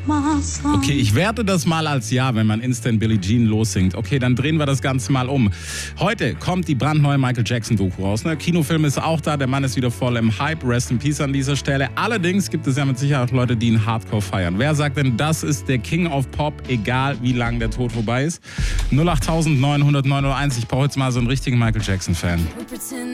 Okay, ich werte das mal als Ja, wenn man Instant Billie Jean lossingt. Okay, dann drehen wir das Ganze mal um. Heute kommt die brandneue Michael Jackson-Doku raus. Ne? Kinofilm ist auch da, der Mann ist wieder voll im Hype. Rest in Peace an dieser Stelle. Allerdings gibt es ja mit Sicherheit auch Leute, die ihn Hardcore feiern. Wer sagt denn, das ist der King of Pop, egal wie lang der Tod vorbei ist? 08900 901. Ich brauche jetzt mal so einen richtigen Michael Jackson-Fan.